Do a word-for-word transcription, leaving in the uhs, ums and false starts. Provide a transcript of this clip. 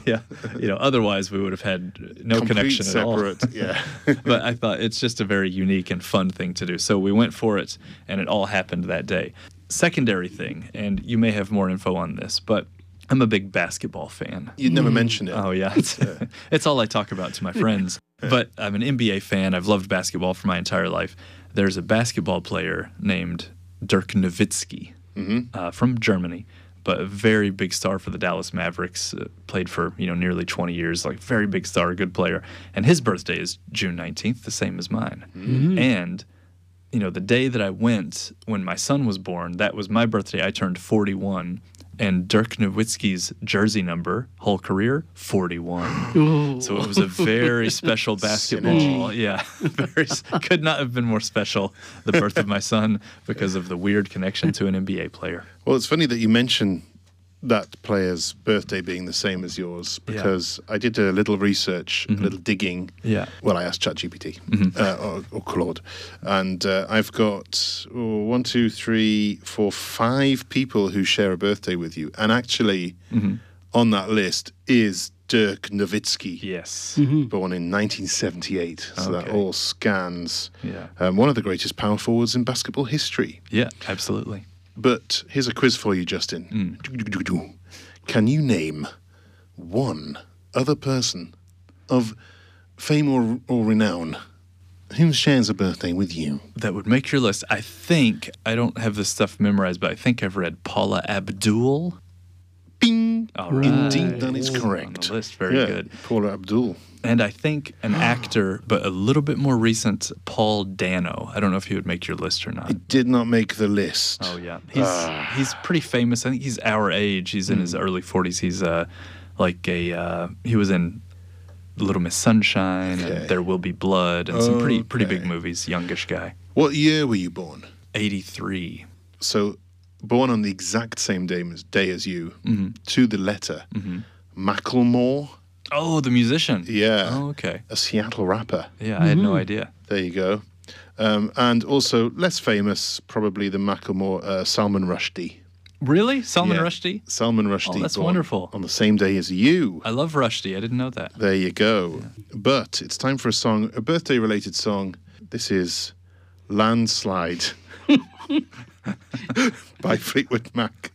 Yeah, you know, otherwise we would have had no Complete connection separate, at all. yeah. But I thought it's just a very unique and fun thing to do. So we went for it, and it all happened that day. Secondary thing, and you may have more info on this, but I'm a big basketball fan. You'd never mention it. Oh, yeah. It's, it's all I talk about to my friends. But I'm an N B A fan. I've loved basketball for my entire life. There's a basketball player named Dirk Nowitzki Mm-hmm. uh, from Germany, but a very big star for the Dallas Mavericks. Uh, played for, you know, nearly twenty years, like very big star, good player. And his birthday is June nineteenth, the same as mine. Mm-hmm. And, you know, the day that I went when my son was born, that was my birthday. I turned forty-one. And Dirk Nowitzki's jersey number, whole career, forty-one. Ooh. So it was a very special basketball. Synergy. Yeah, very, could not have been more special, the birth of my son, because of the weird connection to an N B A player. Well, it's funny that you mention that player's birthday being the same as yours, because I did a little research, a little digging. Yeah. Well, I asked ChatGPT uh, or, or Claude, and uh, I've got oh, one, two, three, four, five people who share a birthday with you, and actually on that list is Dirk Nowitzki. Yes. Born in nineteen seventy-eight, so that Okay. all scans. Yeah. Um, one of the greatest power forwards in basketball history. Yeah, absolutely. But here's a quiz for you, Justin. Can you name one other person of fame or, or renown who shares a birthday with you? That would make your list. I think, I don't have this stuff memorized, but I think I've read Paula Abdul. Bing! All right. Indeed, that is On correct. the list, very Yeah, good. Paula Abdul. And I think an actor, but a little bit more recent, Paul Dano. I don't know if he would make your list or not. It did not make the list. Oh yeah, he's he's pretty famous. I think he's our age. He's in his early forties. He's uh like a uh, he was in Little Miss Sunshine Okay. and There Will Be Blood and some pretty pretty big Okay. movies. Youngish guy. What year were you born? eighty-three. So, born on the exact same day as, day as you, Mm-hmm. to the letter. Macklemore, Oh, the musician. yeah, Oh, okay. a Seattle rapper. Yeah, I had no idea. There you go. Um, and also, less famous, probably the Macklemore, uh, Salman Rushdie. Really, Salman Yeah. Rushdie? Salman Rushdie. Oh, that's born wonderful. On the same day as you. I love Rushdie. I didn't know that. There you go. But it's time for a song, a birthday-related song. This is Landslide by Fleetwood Mac.